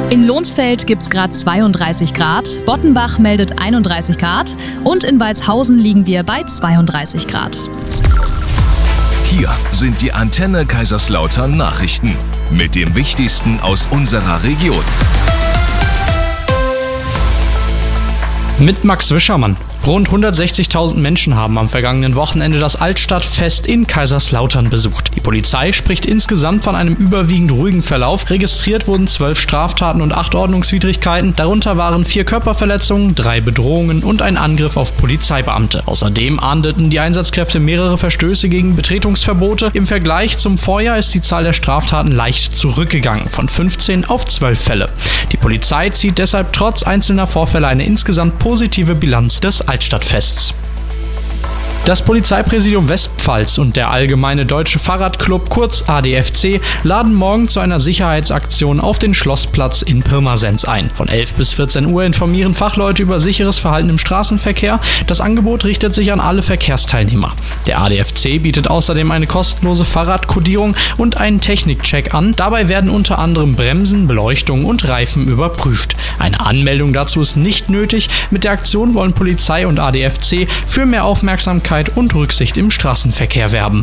In Lonsfeld gibt's gerade 32 Grad, Bottenbach meldet 31 Grad und in Walshausen liegen wir bei 32 Grad. Hier sind die Antenne Kaiserslautern Nachrichten mit dem Wichtigsten aus unserer Region. Mit Max Wischermann. Rund 160.000 Menschen haben am vergangenen Wochenende das Altstadtfest in Kaiserslautern besucht. Die Polizei spricht insgesamt von einem überwiegend ruhigen Verlauf. Registriert wurden 12 Straftaten und 8 Ordnungswidrigkeiten. Darunter waren 4 Körperverletzungen, 3 Bedrohungen und ein Angriff auf Polizeibeamte. Außerdem ahndeten die Einsatzkräfte mehrere Verstöße gegen Betretungsverbote. Im Vergleich zum Vorjahr ist die Zahl der Straftaten leicht zurückgegangen, von 15 auf 12 Fälle. Die Polizei zieht deshalb trotz einzelner Vorfälle eine insgesamt positive Bilanz des Altstadtfests. Das Polizeipräsidium Westpfalz und der Allgemeine Deutsche Fahrradclub, kurz ADFC, laden morgen zu einer Sicherheitsaktion auf den Schlossplatz in Pirmasens ein. Von 11 bis 14 Uhr informieren Fachleute über sicheres Verhalten im Straßenverkehr. Das Angebot richtet sich an alle Verkehrsteilnehmer. Der ADFC bietet außerdem eine kostenlose Fahrradkodierung und einen Technikcheck an. Dabei werden unter anderem Bremsen, Beleuchtung und Reifen überprüft. Eine Anmeldung dazu ist nicht nötig. Mit der Aktion wollen Polizei und ADFC für mehr Aufmerksamkeit und Rücksicht im Straßenverkehr werben.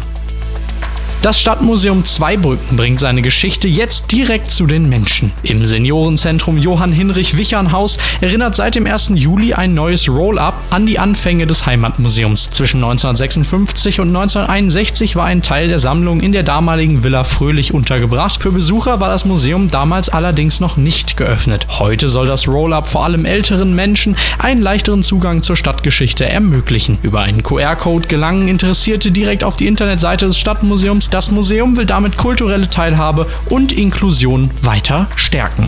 Das Stadtmuseum Zweibrücken bringt seine Geschichte jetzt direkt zu den Menschen. Im Seniorenzentrum Johann-Hinrich-Wichern-Haus erinnert seit dem 1. Juli ein neues Roll-Up an die Anfänge des Heimatmuseums. Zwischen 1956 und 1961 war ein Teil der Sammlung in der damaligen Villa Fröhlich untergebracht. Für Besucher war das Museum damals allerdings noch nicht geöffnet. Heute soll das Roll-Up vor allem älteren Menschen einen leichteren Zugang zur Stadtgeschichte ermöglichen. Über einen QR-Code gelangen Interessierte direkt auf die Internetseite des Stadtmuseums. Das Museum will damit kulturelle Teilhabe und Inklusion weiter stärken.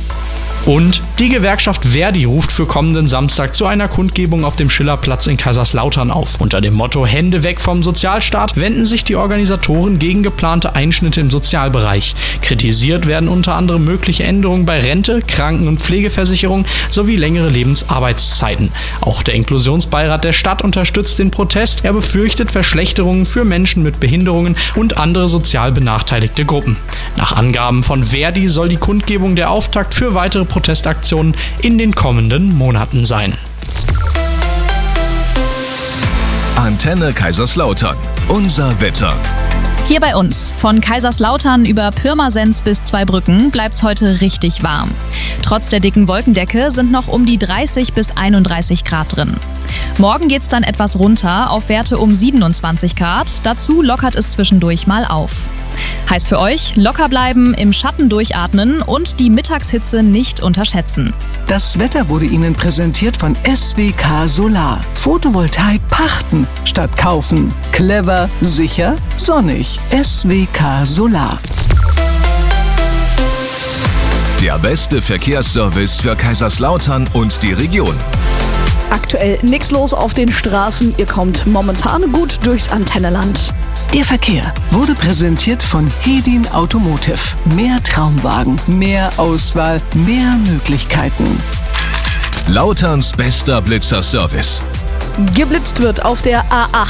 Und die Gewerkschaft Verdi ruft für kommenden Samstag zu einer Kundgebung auf dem Schillerplatz in Kaiserslautern auf. Unter dem Motto Hände weg vom Sozialstaat wenden sich die Organisatoren gegen geplante Einschnitte im Sozialbereich. Kritisiert werden unter anderem mögliche Änderungen bei Rente, Kranken- und Pflegeversicherung sowie längere Lebensarbeitszeiten. Auch der Inklusionsbeirat der Stadt unterstützt den Protest. Er befürchtet Verschlechterungen für Menschen mit Behinderungen und andere sozial benachteiligte Gruppen. Nach Angaben von Verdi soll die Kundgebung der Auftakt für weitere Protestaktionen in den kommenden Monaten sein. Antenne Kaiserslautern. Unser Wetter. Hier bei uns, von Kaiserslautern über Pirmasens bis Zweibrücken, bleibt's heute richtig warm. Trotz der dicken Wolkendecke sind noch um die 30 bis 31 Grad drin. Morgen geht's dann etwas runter auf Werte um 27 Grad. Dazu lockert es zwischendurch mal auf. Heißt für euch, locker bleiben, im Schatten durchatmen und die Mittagshitze nicht unterschätzen. Das Wetter wurde Ihnen präsentiert von SWK Solar. Photovoltaik pachten statt kaufen. Clever, sicher, sonnig. SWK Solar. Der beste Verkehrsservice für Kaiserslautern und die Region. Aktuell nichts los auf den Straßen. Ihr kommt momentan gut durchs Antenneland. Der Verkehr wurde präsentiert von Hedin Automotive. Mehr Traumwagen, mehr Auswahl, mehr Möglichkeiten. Lauterns bester Blitzerservice. Geblitzt wird auf der A8